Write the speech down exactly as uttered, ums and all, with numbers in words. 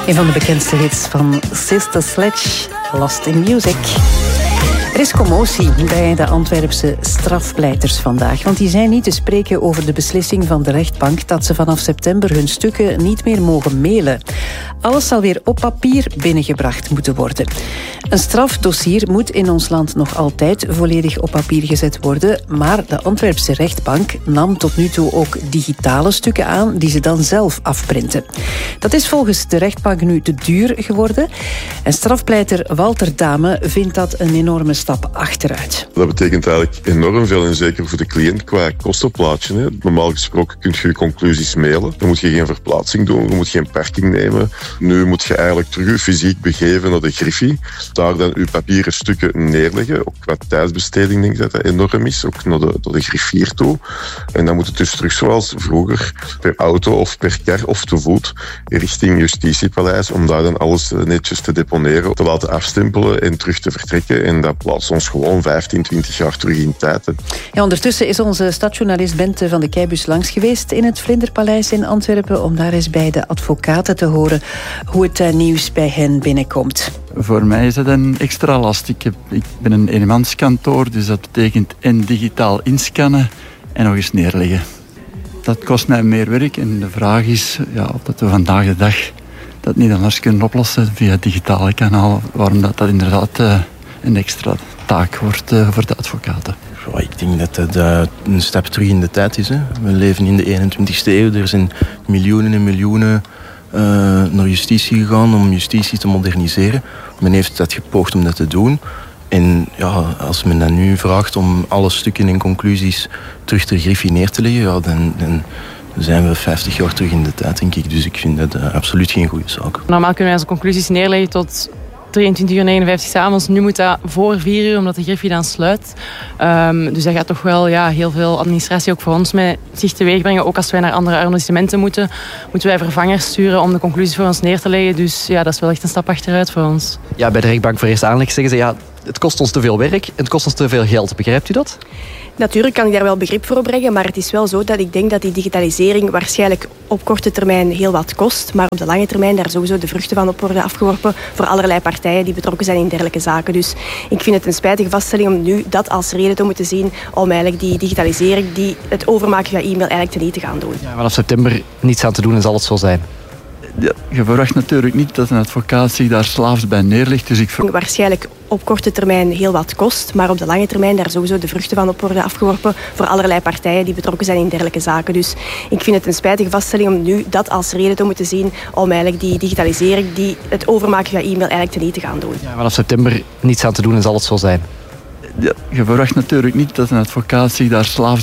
Een van de bekendste hits van Sister Sledge, Lost in Music. Er is commotie bij de Antwerpse strafpleiters vandaag, want die zijn niet te spreken over de beslissing van de rechtbank dat ze vanaf september hun stukken niet meer mogen mailen. Alles zal weer op papier binnengebracht moeten worden. Een strafdossier moet in ons land nog altijd volledig op papier gezet worden, maar de Antwerpse rechtbank nam tot nu toe ook digitale stukken aan die ze dan zelf afprinten. Dat is volgens de rechtbank nu te duur geworden en strafpleiter Walter Dame vindt dat een enorme stap achteruit. Dat betekent eigenlijk enorm veel en zeker voor de cliënt qua kostenplaatje. Hè. Normaal gesproken kun je je conclusies mailen. Dan moet je geen verplaatsing doen, je moet geen parking nemen. Nu moet je eigenlijk terug je fysiek begeven naar de griffie. Daar dan je papieren stukken neerleggen. Ook qua tijdsbesteding denk ik dat dat enorm is. Ook naar de, naar de griffier toe. En dan moet het dus terug zoals vroeger per auto of per kar of te voet richting Justitiepaleis om daar dan alles netjes te deponeren, te laten afstempelen en terug te vertrekken. En dat plaatst ons gewoon vijftien, twintig jaar terug in tijd. Hè. Ja, ondertussen is onze stadsjournalist Bente van de Keibus langs geweest in het Vlinderpaleis in Antwerpen om daar eens bij de advocaten te horen hoe het uh, nieuws bij hen binnenkomt. Voor mij is dat een extra last. Ik, heb, ik ben een eenmanskantoor, dus dat betekent en digitaal inscannen en nog eens neerleggen. Dat kost mij meer werk en de vraag is ja, of dat we vandaag de dag dat niet anders kunnen oplossen via het digitale kanaal, waarom dat, dat inderdaad uh, een extra taak wordt uh, voor de advocaten. Ik denk dat dat uh, een stap terug in de tijd is. Hè. We leven in de eenentwintigste eeuw. Er zijn miljoenen en miljoenen uh, naar justitie gegaan om justitie te moderniseren. Men heeft dat gepoogd om dat te doen. En ja, als men dan nu vraagt om alle stukken en conclusies terug ter griffie neer te leggen, ja, dan, dan zijn we vijftig jaar terug in de tijd, denk ik. Dus ik vind dat uh, absoluut geen goede zaak. Normaal kunnen wij onze conclusies neerleggen tot drieëntwintig uur negenenvijftig 's avonds. Nu moet dat voor vier uur, omdat de griffie dan sluit. Um, dus dat gaat toch wel ja, heel veel administratie ook voor ons met zich teweeg brengen. Ook als wij naar andere arrondissementen moeten, moeten wij vervangers sturen om de conclusies voor ons neer te leggen. Dus ja, dat is wel echt een stap achteruit voor ons. Ja, bij de rechtbank voor eerste aanleg zeggen ze ja, het kost ons te veel werk en het kost ons te veel geld. Begrijpt u dat? Natuurlijk kan ik daar wel begrip voor opbrengen, maar het is wel zo dat ik denk dat die digitalisering waarschijnlijk op korte termijn heel wat kost, maar op de lange termijn daar sowieso de vruchten van op worden afgeworpen voor allerlei partijen die betrokken zijn in dergelijke zaken. Dus ik vind het een spijtige vaststelling om nu dat als reden te moeten zien om eigenlijk die digitalisering, die het overmaken via e-mail eigenlijk teniet te gaan doen. Ja, vanaf september niets aan te doen en zal het zo zijn. Ja, je verwacht natuurlijk niet dat een advocaat zich daar slaafs bij neerlegt. Dus ik ver... Waarschijnlijk op korte termijn heel wat kost, maar op de lange termijn daar sowieso de vruchten van op worden afgeworpen voor allerlei partijen die betrokken zijn in dergelijke zaken. Dus ik vind het een spijtige vaststelling om nu dat als reden te moeten zien om eigenlijk die digitalisering, die het overmaken via e-mail eigenlijk teniet te gaan doen. Ja, vanaf september niets aan te doen en zal het zo zijn. Ja, je verwacht natuurlijk niet dat een advocaat zich daar slaafs